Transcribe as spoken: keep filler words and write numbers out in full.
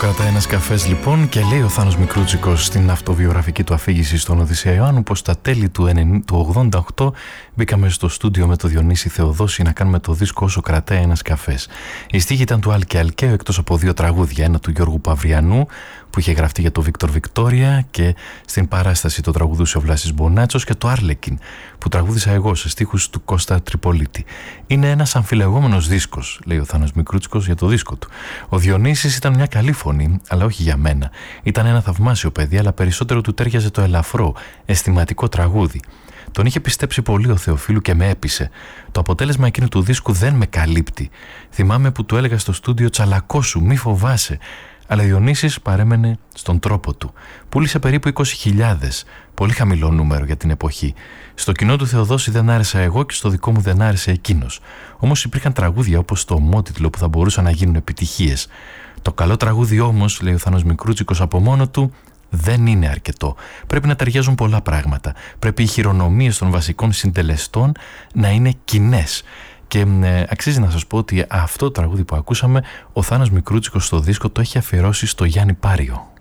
Κρατάει ένας καφές λοιπόν και λέει ο Θάνος Μικρούτσικος στην αυτοβιογραφική του αφήγηση στον Οδυσσέα Ιωάννου πως στα τέλη του ογδόντα οκτώ μπήκαμε στο στούντιο με το Διονύση Θεοδόση να κάνουμε το δίσκο Όσο Κρατάει Ένας Καφές. Η στίχη ήταν του Άλκη Αλκαίου εκτός από δύο τραγούδια, ένα του Γιώργου Παυριανού που είχε γραφτεί για το Βίκτορ Βικτόρια και στην παράσταση το τραγουδούσε ο Βλάσης Μπονάτσος, και το Άρλεκιν που τραγούδισα εγώ σε στίχους του Κώστα Τριπολίτη. Είναι ένας αμφιλεγόμενος δίσκος, λέει ο Θάνος Μικρούτσικος για το δίσκο του. Ο Διονύσης ήταν μια καλή φωνή, αλλά όχι για μένα. Ήταν ένα θαυμάσιο παιδί, αλλά περισσότερο του τέριαζε το ελαφρό, αισθηματικό τραγούδι. Τον είχε πιστέψει πολύ ο Θεοφίλου και με έπεισε. Το αποτέλεσμα εκείνου του δίσκου δεν με καλύπτει. Θυμάμαι που του έλεγα στο στούντιο «Τσαλακώσου, μη φοβάσαι». Αλλά Διονύσης παρέμενε στον τρόπο του. Πούλησε περίπου είκοσι χιλιάδες, πολύ χαμηλό νούμερο για την εποχή. Στο κοινό του Θεοδόση δεν άρεσα εγώ και στο δικό μου δεν άρεσε εκείνος. Όμως υπήρχαν τραγούδια όπως το ομότιτλο που θα μπορούσαν να γίνουν επιτυχίες. Το καλό τραγούδι όμως, λέει ο Θάνος Μικρούτσικος, από μόνο του δεν είναι αρκετό. Πρέπει να ταιριάζουν πολλά πράγματα. Πρέπει οι χειρονομίες των βασικών συντελεστών να είναι κοινές. Και ε, αξίζει να σας πω ότι αυτό το τραγούδι που ακούσαμε ο Θάνος Μικρούτσικος στο δίσκο το έχει αφιερώσει στο Γιάννη Πάριο.